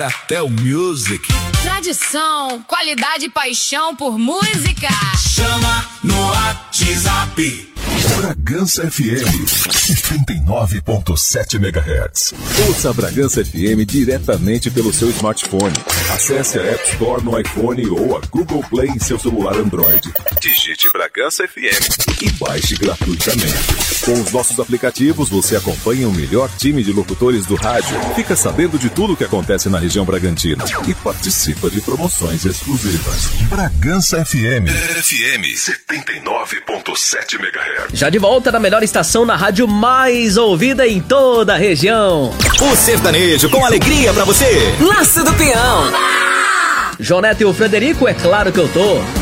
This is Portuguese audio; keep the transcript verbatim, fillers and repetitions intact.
Até o Music. Tradição, qualidade e paixão por música. Chama no WhatsApp. Bragança F M, setenta e nove ponto sete megahertz. Ouça a Bragança F M diretamente pelo seu smartphone. Acesse a App Store no iPhone ou a Google Play em seu celular Android. Digite Bragança F M e baixe gratuitamente. Com os nossos aplicativos, você acompanha o melhor time de locutores do rádio, fica sabendo de tudo o que acontece na região Bragantina e participa de promoções exclusivas. Bragança F M. F M setenta e nove ponto sete megahertz. Já de volta na melhor estação na rádio mais ouvida em toda a região. O sertanejo com alegria pra você. Laço do Peão. João Neto e o Frederico, é claro que eu tô.